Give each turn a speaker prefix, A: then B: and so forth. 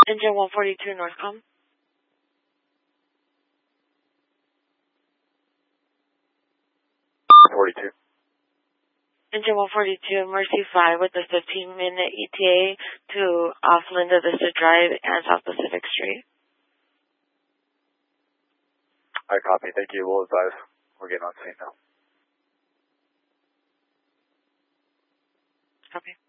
A: Engine 142 Northcom. Engine 142 Mercy 5 with a 15-minute ETA to off Linda Vista Drive and South Pacific Street.
B: I copy. Thank you. We'll advise. We're getting on scene now.
A: Copy.